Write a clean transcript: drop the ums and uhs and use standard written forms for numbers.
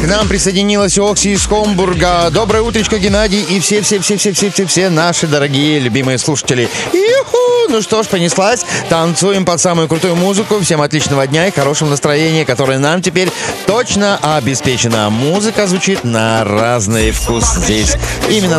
нам присоединилась Окси из Комбурга. Доброе утречко, Геннадий и все наши дорогие любимые слушатели. Иху! Ну что ж, понеслась. Танцуем под самую крутую музыку. Всем отличного дня и хорошего настроения, которое нам теперь точно обеспечено. Музыка звучит на разный вкус здесь. Именно